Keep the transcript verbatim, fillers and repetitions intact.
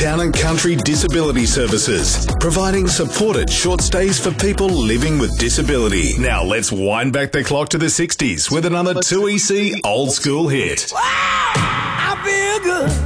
Town and Country Disability Services, providing supported short stays for people living with disability. Now let's wind back the clock to the sixties with another two E C old school hit. Wow, I feel good.